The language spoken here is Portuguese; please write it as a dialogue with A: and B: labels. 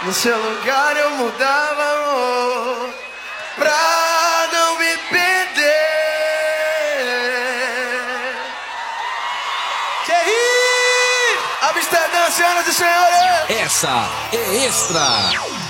A: No seu lugar eu mudava, amor, pra não me perder. Que aí? Amsterdã, senhoras e senhores!
B: Essa é Extra.